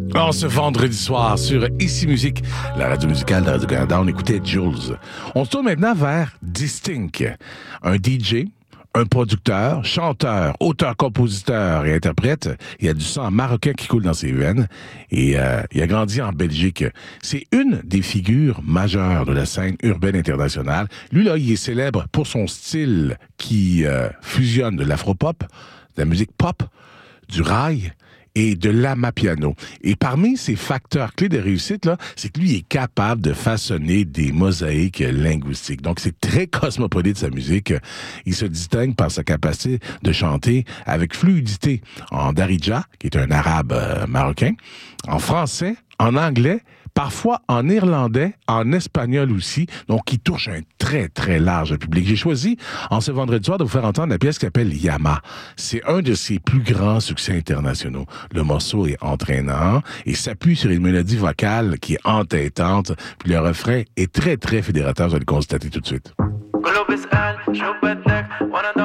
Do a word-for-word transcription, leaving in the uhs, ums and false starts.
En ce vendredi soir sur Ici Musique, la radio musicale de Radio-Canada, on écoutait Jules. On se tourne maintenant vers Distinct, un D J, un producteur, chanteur, auteur, compositeur et interprète. Il y a du sang marocain qui coule dans ses veines et euh, il a grandi en Belgique. C'est une des figures majeures de la scène urbaine internationale. Lui, là, il est célèbre pour son style qui euh, fusionne de l'afro-pop, de la musique pop, du rail et de l'amapiano. Et parmi ces facteurs clés de réussite, là, c'est que lui est capable de façonner des mosaïques linguistiques. Donc, c'est très cosmopolite, sa musique. Il se distingue par sa capacité de chanter avec fluidité en darija, qui est un arabe euh, marocain, en français, en anglais, parfois en irlandais, en espagnol aussi, donc qui touche un très, très large public. J'ai choisi, en ce vendredi soir, de vous faire entendre la pièce qui s'appelle Yama. C'est un de ses plus grands succès internationaux. Le morceau est entraînant et s'appuie sur une mélodie vocale qui est entêtante, puis le refrain est très, très fédérateur, vous allez le constater tout de suite.